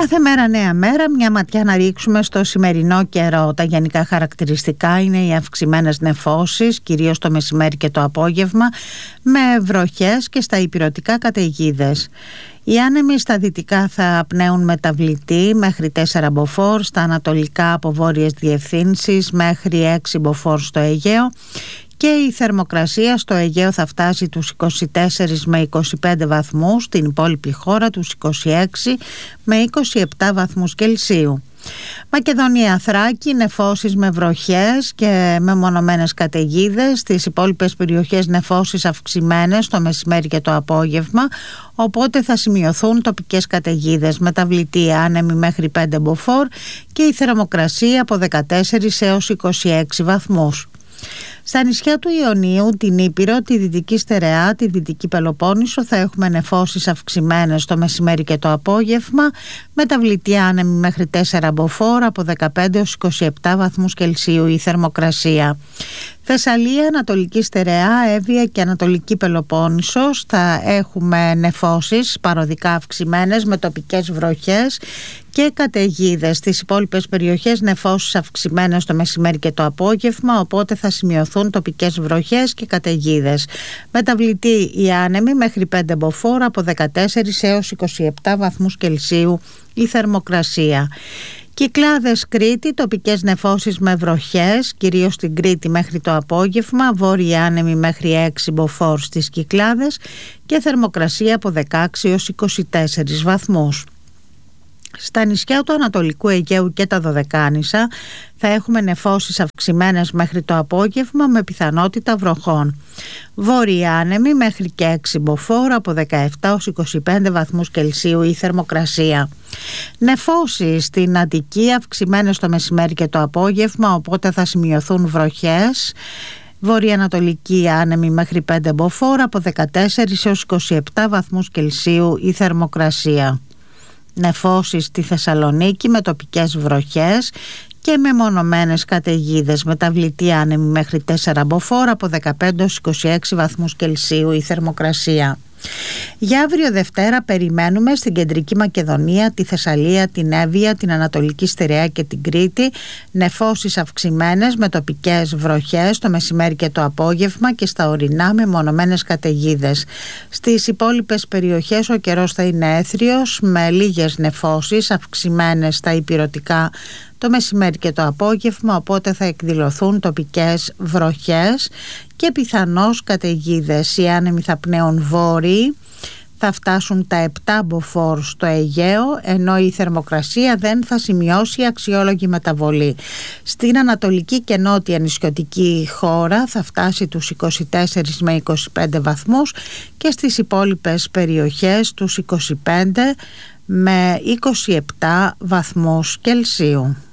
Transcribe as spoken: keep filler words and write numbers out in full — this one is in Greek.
Κάθε μέρα νέα μέρα, μια ματιά να ρίξουμε στο σημερινό καιρό. Τα γενικά χαρακτηριστικά είναι οι αυξημένες νεφώσεις, κυρίως το μεσημέρι και το απόγευμα, με βροχές και στα ηπειρωτικά καταιγίδες. Οι άνεμοι στα δυτικά θα πνέουν μεταβλητή μέχρι τέσσερα μποφόρ, στα ανατολικά από βόρειες διευθύνσεις μέχρι έξι μποφόρ στο Αιγαίο, και η θερμοκρασία στο Αιγαίο θα φτάσει τους είκοσι τέσσερα με είκοσι πέντε βαθμούς, στην υπόλοιπη χώρα τους είκοσι έξι με είκοσι επτά βαθμούς Κελσίου. Μακεδονία, Θράκη, νεφώσεις με βροχές και με μονομένες καταιγίδες. Στις υπόλοιπες περιοχές νεφώσεις αυξημένες το μεσημέρι και το απόγευμα, οπότε θα σημειωθούν τοπικές καταιγίδες, μεταβλητή άνεμοι μέχρι πέντε μποφόρ και η θερμοκρασία από δεκατέσσερα έως είκοσι έξι βαθμούς. Στα νησιά του Ιωνίου, την Ήπειρο, τη Δυτική Στερεά, τη Δυτική Πελοπόννησο θα έχουμε νεφώσεις αυξημένες το μεσημέρι και το απόγευμα, μεταβλητή άνεμοι μέχρι τέσσερα μποφόρ, από δεκαπέντε έως είκοσι επτά βαθμούς Κελσίου η θερμοκρασία. Θεσσαλία, Ανατολική Στερεά, Εύβοια και Ανατολική Πελοπόννησος θα έχουμε νεφώσεις παροδικά αυξημένες με τοπικές βροχές και καταιγίδες. Στις υπόλοιπες περιοχές νεφώσεις αυξημένες το μεσημέρι και το απόγευμα, οπότε θα σημειωθούν τοπικές βροχές και καταιγίδες. Μεταβλητή οι άνεμοι μέχρι πέντε μποφόρ, από δεκατέσσερα έως είκοσι επτά βαθμούς Κελσίου η θερμοκρασία. Κυκλάδες, Κρήτη, τοπικές νεφώσεις με βροχές, κυρίως στην Κρήτη μέχρι το απόγευμα, βόρειοι άνεμοι μέχρι έξι μποφόρ στις Κυκλάδες και θερμοκρασία από δεκαέξι έως είκοσι τέσσερα βαθμούς. Στα νησιά του Ανατολικού Αιγαίου και τα Δωδεκάνησα θα έχουμε νεφώσεις αυξημένες μέχρι το απόγευμα με πιθανότητα βροχών. Βόρειοι άνεμοι μέχρι και έξι μποφόρ, από δεκαεπτά έως είκοσι πέντε βαθμούς Κελσίου η θερμοκρασία. Νεφώσεις στην Αττική αυξημένες το μεσημέρι και το απόγευμα, οπότε θα σημειωθούν βροχές. Βορειοανατολική άνεμοι μέχρι πέντε μποφόρ, από δεκατέσσερα έως είκοσι επτά βαθμούς Κελσίου η θερμοκρασία. Νεφώσεις στη Θεσσαλονίκη με τοπικές βροχές και με μονομένες καταιγίδες, μεταβλητή άνεμοι μέχρι τέσσερα μποφόρ, από δεκαπέντε έως είκοσι έξι βαθμούς Κελσίου η θερμοκρασία. Για αύριο Δευτέρα περιμένουμε στην Κεντρική Μακεδονία, τη Θεσσαλία, την Εύβοια, την Ανατολική Στερεά και την Κρήτη νεφώσεις αυξημένες με τοπικές βροχές το μεσημέρι και το απόγευμα και στα ορεινά με μονομένες καταιγίδες. Στις υπόλοιπες περιοχές ο καιρός θα είναι έθριος με λίγες νεφώσεις αυξημένες στα ηπειρωτικά το μεσημέρι και το απόγευμα, οπότε θα εκδηλωθούν τοπικές βροχές και πιθανώς καταιγίδες. Οι άνεμοι θα πνέουν βόρειοι, θα φτάσουν τα επτά μποφόρ στο Αιγαίο, ενώ η θερμοκρασία δεν θα σημειώσει αξιόλογη μεταβολή. Στην ανατολική και νότια νησιωτική χώρα θα φτάσει τους είκοσι τέσσερα με είκοσι πέντε βαθμούς και στις υπόλοιπες περιοχές τους είκοσι πέντε με είκοσι επτά βαθμούς Κελσίου.